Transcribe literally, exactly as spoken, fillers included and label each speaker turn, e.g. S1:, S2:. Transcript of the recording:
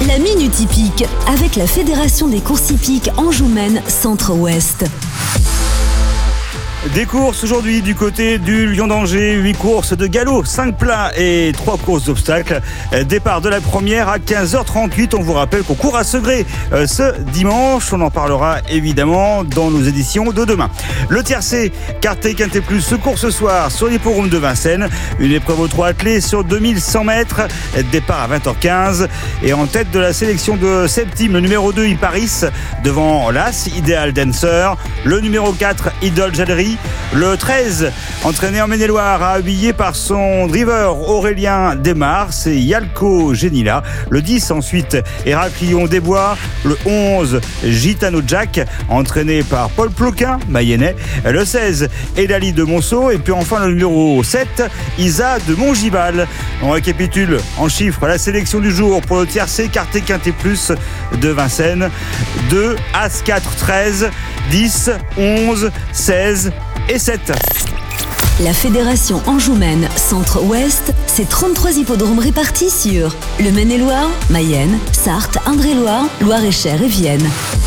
S1: La Minute Hippique avec la Fédération des courses hippiques Anjou-Maine Centre-Ouest.
S2: Des courses aujourd'hui du côté du Lion d'Angers, huit courses de galop, cinq plats et trois courses d'obstacles. Départ de la première à quinze heures trente-huit. On vous rappelle qu'on court à Segré euh, ce dimanche. On en parlera évidemment dans nos éditions de demain. Le tiercé, Quartet Quintet Plus, se court ce soir sur l'hippodrome de Vincennes. Une épreuve aux trois attelés sur deux mille cent mètres. Départ à vingt heures quinze. Et en tête de la sélection de Septime, le numéro deux, Iparis, devant l'As, Ideal Dancer. Le numéro quatre, Idol Jallery. Le treize, entraîné en Maine-et-Loire, habillé par son driver Aurélien Desmar, c'est Yalco Genila. Le dix ensuite, Héraclion Desbois. Le onze, Gitano Jack, entraîné par Paul Ploquin, mayennais. Le seize, Elali de Monceau. Et puis enfin le numéro sept, Isa de Montgival. On récapitule en chiffres la sélection du jour pour le tiercé Quartet Quintet Plus de Vincennes. deux, As quatre, treize, dix, onze, seize et sept.
S1: La Fédération Anjou-Maine Centre-Ouest, c'est trente-trois hippodromes répartis sur le Maine-et-Loire, Mayenne, Sarthe, Indre-et-Loire, Loire-et-Cher et Vienne.